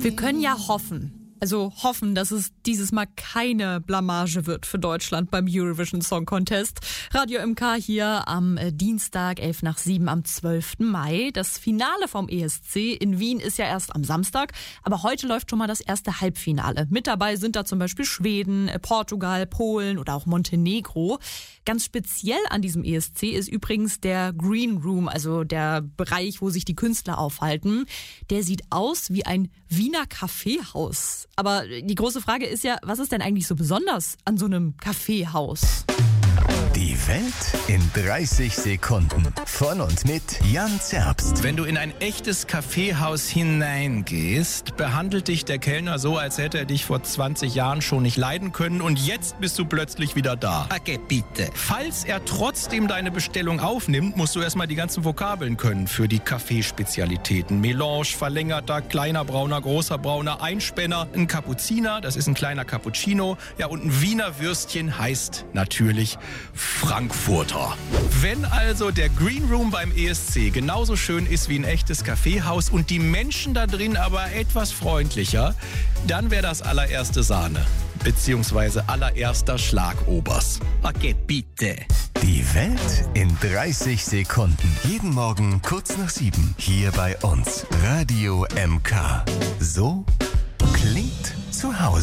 Wir können ja hoffen, dass es dieses Mal keine Blamage wird für Deutschland beim Eurovision Song Contest. Radio MK hier am Dienstag, 6:11 am 12. Mai. Das Finale vom ESC in Wien ist ja erst am Samstag, aber heute läuft schon mal das erste Halbfinale. Mit dabei sind da zum Beispiel Schweden, Portugal, Polen oder auch Montenegro. Ganz speziell an diesem ESC ist übrigens der Green Room, also der Bereich, wo sich die Künstler aufhalten. Der sieht aus wie ein Wiener Kaffeehaus. Aber die große Frage ist ja, was ist denn eigentlich so besonders an so einem Kaffeehaus? Die Welt in 30 Sekunden. Von und mit Jan Zerbst. Wenn du in ein echtes Kaffeehaus hineingehst, behandelt dich der Kellner so, als hätte er dich vor 20 Jahren schon nicht leiden können und jetzt bist du plötzlich wieder da. Okay, bitte. Falls er trotzdem deine Bestellung aufnimmt, musst du erstmal die ganzen Vokabeln können für die Kaffeespezialitäten. Melange, verlängerter, kleiner Brauner, großer Brauner, Einspänner, ein Kapuziner, das ist ein kleiner Cappuccino, ja, und ein Wiener Würstchen heißt natürlich Frankfurter. Wenn also der Green Room beim ESC genauso schön ist wie ein echtes Kaffeehaus und die Menschen da drin aber etwas freundlicher, dann wäre das allererste Sahne, beziehungsweise allererster Schlagobers. Okay, bitte. Die Welt in 30 Sekunden. Jeden Morgen kurz nach 7. Hier bei uns. Radio MK. So klingt zu Hause.